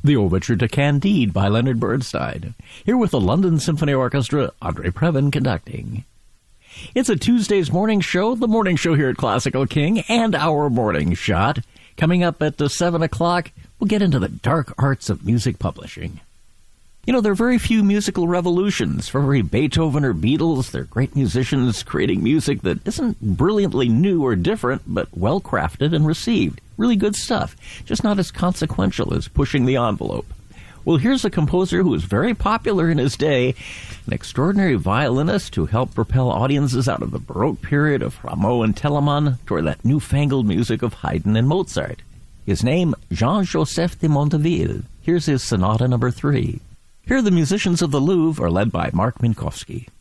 The Overture to Candide by Leonard Bernstein. Here with the London Symphony Orchestra, Andre Previn conducting. It's a Tuesday's morning show, the morning show here at Classical King, and our morning shot. Coming up at 7 o'clock, we'll get into the dark arts of music publishing. You know, there are very few musical revolutions. For every Beethoven or Beatles, they're great musicians creating music that isn't brilliantly new or different, but well-crafted and received. Really good stuff, just not as consequential as pushing the envelope. Well, here's a composer who was very popular in his day, an extraordinary violinist who helped propel audiences out of the Baroque period of Rameau and Telemann toward that newfangled music of Haydn and Mozart. His name, Jean-Joseph de Monteville. Here's his Sonata No. 3. Here the musicians of the Louvre are led by Mark Minkowski.